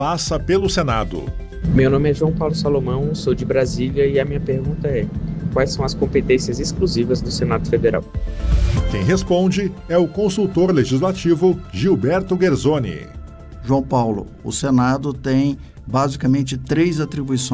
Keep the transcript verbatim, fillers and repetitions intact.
passa pelo Senado. Meu nome é João Paulo Salomão, sou de Brasília e a minha pergunta é: quais são as competências exclusivas do Senado Federal? Quem responde é o consultor legislativo Gilberto Guerzoni. João Paulo, o Senado tem basicamente três atribuições